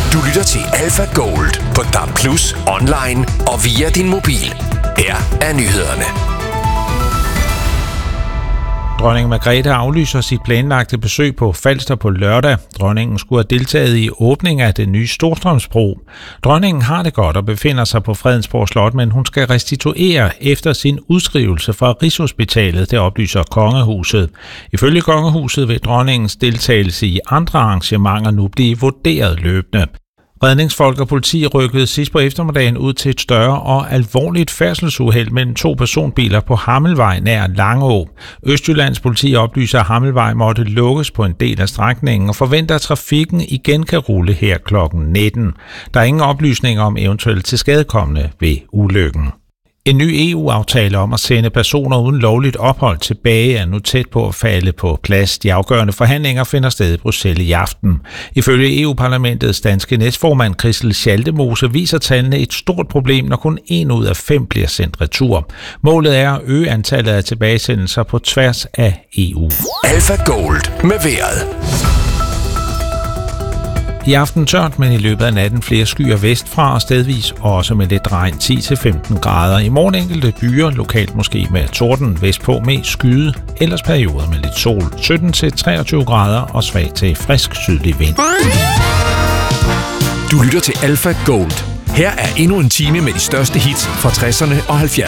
Du lytter til Alpha Gold på DAB+, online og via din mobil. Her er nyhederne. Dronning Margrethe aflyser sit planlagte besøg på Falster på lørdag. Dronningen skulle have deltaget i åbningen af den nye Storstrømsbro. Dronningen har det godt og befinder sig på Fredensborg Slot, men hun skal restituere efter sin udskrivelse fra Rigshospitalet, det oplyser Kongehuset. Ifølge Kongehuset vil dronningens deltagelse i andre arrangementer nu blive vurderet løbende. Redningsfolk og politi rykkede sidst på eftermiddagen ud til et større og alvorligt færdselsuheld mellem to personbiler på Hammelvej nær Langå. Østjyllands politi oplyser, at Hammelvej måtte lukkes på en del af strækningen og forventer, at trafikken igen kan rulle her kl. 19. Der er ingen oplysninger om eventuelt tilskadekomne ved ulykken. En ny EU-aftale om at sende personer uden lovligt ophold tilbage er nu tæt på at falde på plads. De afgørende forhandlinger finder sted i Bruxelles i aften. Ifølge EU-parlamentets danske næstformand Christel Schaldemose viser tallene et stort problem, når kun 1 ud af 5 bliver sendt retur. Målet er at øge antallet af tilbagesendelser på tværs af EU. Alpha Gold med vejret. I aften tørt, men i løbet af natten flere skyer vestfra og stedvis også med lidt regn 10-15 grader. I morgen enkelte byer, lokalt måske med torden, vestpå med skyde, ellers perioder med lidt sol. 17-23 grader og svag til frisk sydlig vind. Du lytter til Alpha Gold. Her er endnu en time med de største hits fra 60'erne og 70'erne.